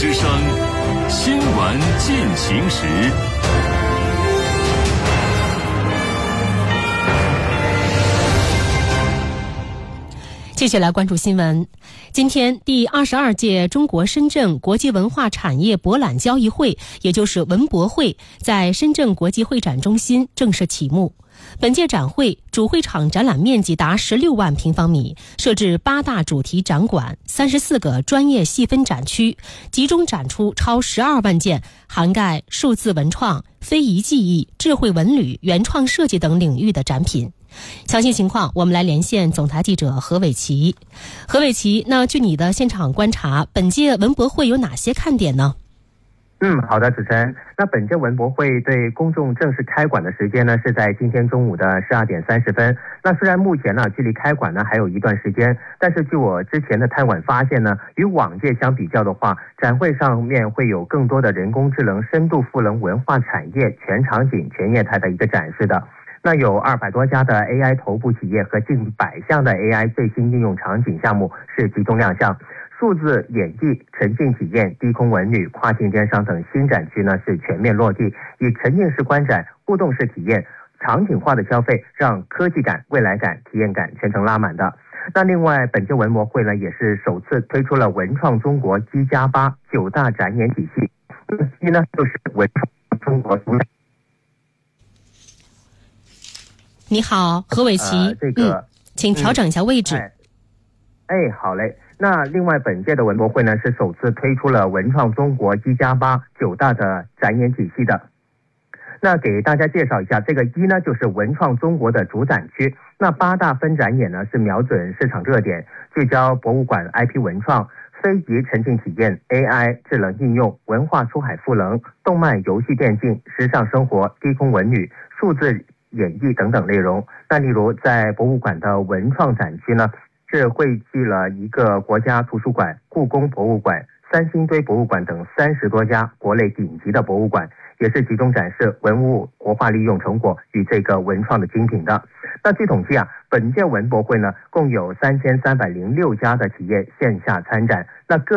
之声，新闻进行时。 继续来关注新闻。今天，第22届中国深圳国际文化产业博览交易会，也就是文博会，在深圳国际会展中心正式启幕。本届展会主会场展览面积达16万平方米，设置8大主题展馆、34个专业细分展区，集中展出超12万件涵盖数字文创、非遗技艺、智慧文旅、原创设计等领域的展品。详细情况，我们来连线总台记者何伟奇。何伟奇，那据你的现场观察，本届文博会有哪些看点呢？ 好的，主持人。那本届文博会对公众正式开馆的时间呢，是在今天中午的12点30分。那虽然目前呢，距离开馆呢还有一段时间，但是据我之前的探馆发现呢，与往届相比较的话，展会上面会有更多的人工智能深度赋能文化产业全场景全业态的一个展示的。那有200多家的 AI 头部企业和近100项的 AI 最新应用场景项目是集中亮相。数字演绎、沉浸体验、低空文旅、跨境电商等新展区呢是全面落地，以沉浸式观展、互动式体验、场景化的消费，让科技感、未来感、体验感全程拉满的。那另外，本届文博会呢也是首次推出了文创中国G+8 9大展演体系，一呢就是文创中国主展。 你好，何伟奇，请调整一下位置。 好嘞。那另外，本届的文博会呢是首次推出了文创中国G+8 9大的展演体系的。那给大家介绍一下，这个一呢就是文创中国的主展区，那8大分展演呢是瞄准市场热点，聚焦博物馆 IP 文创、非遗沉浸体验、AI 智能应用、文化出海赋能、动漫游戏电竞、时尚生活、低空文旅、数字演绎等等内容。那例如在博物馆的文创展区呢，是汇聚了一个国家图书馆、故宫博物馆、三星堆博物馆等30多家国内顶级的博物馆，也是集中展示文物活化利用成果与这个文创的精品的。那据统计本届文博会呢，共有3306家的企业线下参展，那各